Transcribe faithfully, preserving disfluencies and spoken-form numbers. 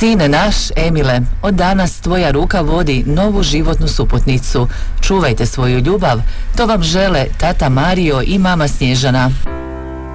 Sine naš, Emile, od danas tvoja ruka vodi novu životnu suputnicu. Čuvajte svoju ljubav, to vam žele tata Mario i mama Snježana.